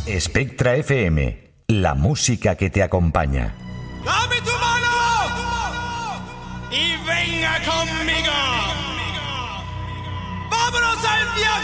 Spectra FM, la música que te acompaña. ¡Dame tu mano! Y venga conmigo. ¡Vámonos al viaje!